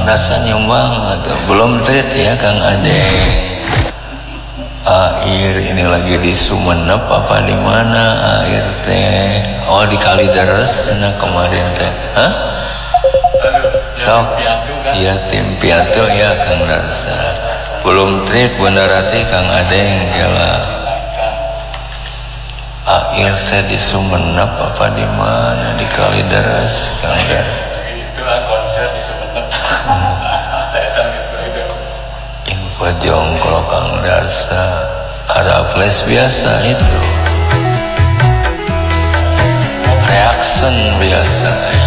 Darsa nyumbang atau belum treat ya Kang Ade. Air ini lagi di Sumenep apa di mana air teh? Oh di Kalideres sana kemarin teh. Hah? Sok. Iya tim piatu ya Kang Darsa. Belum treat bener hati Kang Ade gila. Air teh di Sumenep apa di mana di Kalideres Kang Darsa. Itulah konser di Sumenep. Info jongkol Kang Darsa ada flash biasa itu reaction biasa ya.